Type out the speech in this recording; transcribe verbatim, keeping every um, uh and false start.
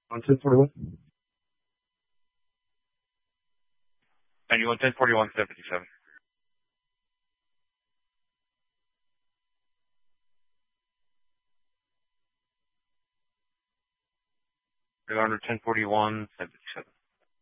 On ten forty-one? And you want ten forty-one seventy-seven. You're under ten forty-one seventy-seven.